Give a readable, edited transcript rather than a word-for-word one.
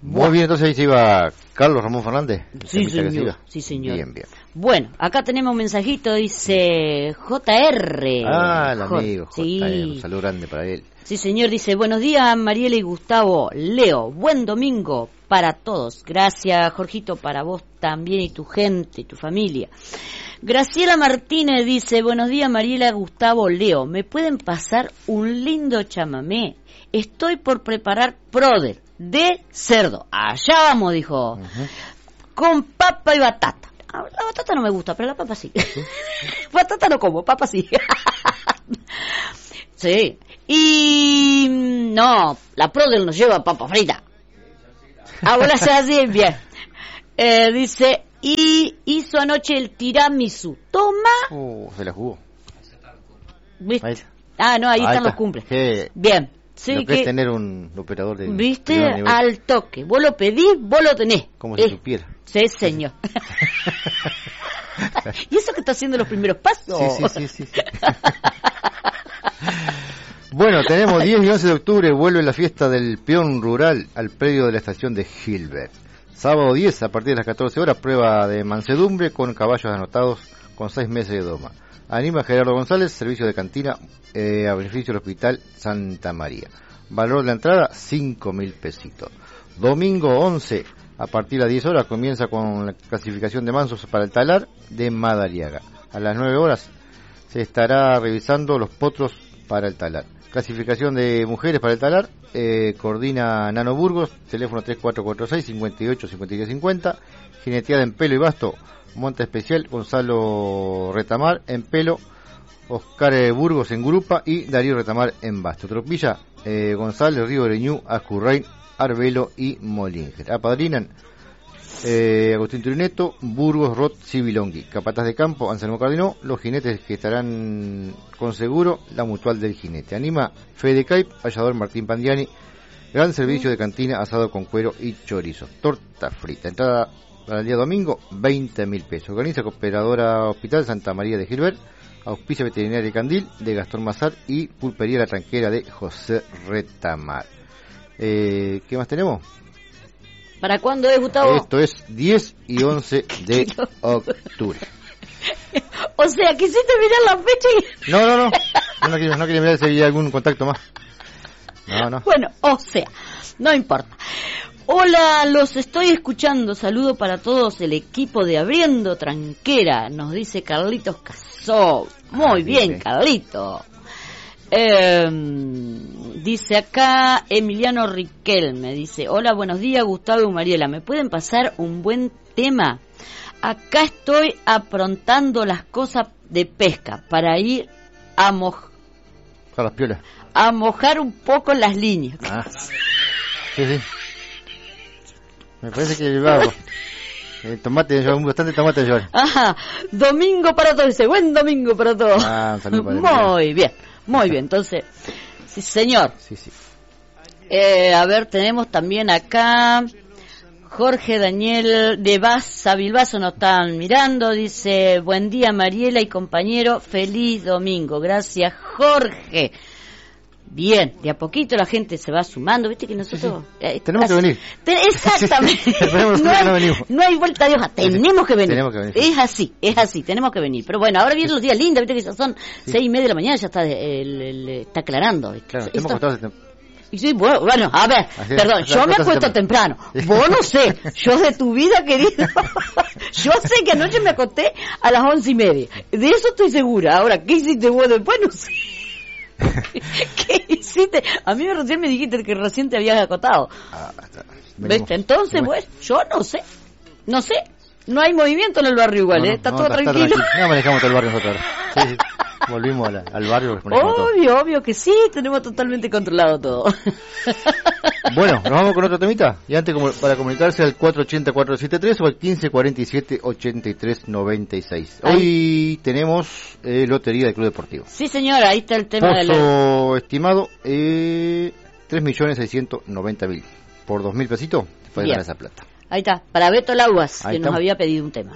Muy bien, entonces ahí se iba Carlos Ramón Fernández. Sí, señor. Sí, señor. Bien, bien. Bueno, acá tenemos un mensajito, dice JR. Ah, el amigo JR, sí. un saludo grande para él. Sí, señor, dice, buenos días, Mariela y Gustavo. Leo, buen domingo para todos. Gracias, Jorgito, para vos también y tu gente, tu familia. Graciela Martínez dice, buenos días, Mariela, Gustavo, Leo. ¿Me pueden pasar un lindo chamamé? Estoy por preparar proder de cerdo. Allá vamos, dijo. Con papa y batata. La batata no me gusta, pero la papa sí. Batata no como, papa sí. Sí. Y no, la proder nos lleva papa frita. Ahora se hace bien. Dice, y hizo anoche el tiramisú. Toma. Se la jugó. ¿Viste? Ah, no, ahí están los cumples. Bien. Sí, lo que es tener un operador de... ¿Viste? Al toque. Vos lo pedís, vos lo tenés. Como si supiera. Sí, señor. ¿Y eso que está haciendo los primeros pasos? Sí. Bueno, tenemos 10 y 11 de octubre, vuelve la fiesta del peón rural al predio de la estación de Gilbert. Sábado 10, a partir de las 14 horas, prueba de mansedumbre con caballos anotados con 6 meses de doma. Anima Gerardo González, servicio de cantina a beneficio del Hospital Santa María. Valor de la entrada, 5.000 pesitos. Domingo 11, a partir de las 10 horas, comienza con la clasificación de mansos para el talar de Madariaga. A las 9 horas se estará revisando los potros para el talar. Clasificación de mujeres para el talar, coordina Nano Burgos, teléfono 3446-585350, jineteada en pelo y basto, monta especial Gonzalo Retamar en pelo, Oscar Burgos en grupa y Darío Retamar en basto. Tropilla, González, Río Greñú, Ascurrain, Arbelo y Molinger. Apadrinan Agustín Trineto, Burgos, Roth, Civilongui. Capataz de campo, Anselmo Cardinó. Los jinetes que estarán con seguro, la mutual del jinete. Anima Fede Caip, Vallador Martín Pandiani. Gran servicio de cantina, asado con cuero y chorizo. Torta frita. Entrada para el día domingo, 20.000 pesos. Organiza Cooperadora Hospital Santa María de Gilbert. Auspicia Veterinaria Candil de Gastón Mazar y Pulpería La Tranquera de José Retamar. ¿Qué más tenemos? ¿Para cuándo es, Gustavo? Esto es 10 y 11 de octubre. O sea, quisiste mirar la fecha y... No quería mirar si había algún contacto más. No. Bueno, o sea, no importa. Hola, los estoy escuchando. Saludo para todos el equipo de Abriendo Tranquera, nos dice Carlitos Casó. Muy bien, Carlito. Dice acá Emiliano Riquelme, dice, hola, buenos días, Gustavo y Mariela, ¿me pueden pasar un buen tema? Acá estoy aprontando las cosas de pesca para ir a mojar un poco las líneas. Sí. Me parece que llevaba tomate, bastante tomate de llor. Ajá, domingo para todos, dice, buen domingo para todos. Muy bien. Muy bien, entonces, sí, señor. Sí. A ver, tenemos también acá Jorge Daniel de Baza Bilbaso, nos están mirando, dice, buen día Mariela y compañero, feliz domingo. Gracias, Jorge. Bien, de a poquito la gente se va sumando, viste que nosotros... tenemos que venir. Exactamente. No hay vuelta de hoja, tenemos que venir. Es así, tenemos que venir. Pero bueno, ahora vienen los días lindos, viste que ya son 6:30 de la mañana, ya está está aclarando. Claro, sí, bueno, a ver, perdón, yo me acuesto temprano, vos no sé, yo de tu vida, querido, yo sé que anoche me acosté a las 11:30, de eso estoy segura. Ahora, ¿qué hiciste vos después? No sé. ¿Qué hiciste? A mí recién me dijiste que recién te habías acotado. ¿Viste? Entonces, pues, yo no sé, no hay movimiento en el barrio igual, está todo tranquilo. No manejamos todo el barrio nosotros. Sí. Volvimos al barrio. Obvio que sí, tenemos totalmente controlado todo. Bueno, nos vamos con otro temita. Y antes, para comunicarse al 480-473 o al 1547-8396. Hoy tenemos lotería del Club Deportivo. Sí, señora, ahí está el tema del estimado 3.690.000. Por 2.000 pesitos, puedes ganar esa plata. Ahí está, para Beto Lauas, que nos había pedido un tema.